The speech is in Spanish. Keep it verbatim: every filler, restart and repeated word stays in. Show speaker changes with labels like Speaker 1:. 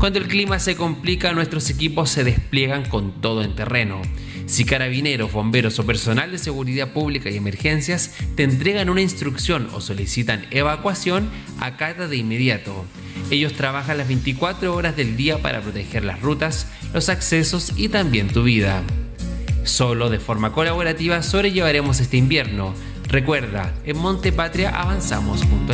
Speaker 1: Cuando el clima se complica, nuestros equipos se despliegan con todo en terreno. Si carabineros, bomberos o personal de seguridad pública y emergencias te entregan una instrucción o solicitan evacuación, acata de inmediato. Ellos trabajan las veinticuatro horas del día para proteger las rutas, los accesos y también tu vida. Solo de forma colaborativa sobrellevaremos este invierno. Recuerda, en Monte Patria avanzamos juntos.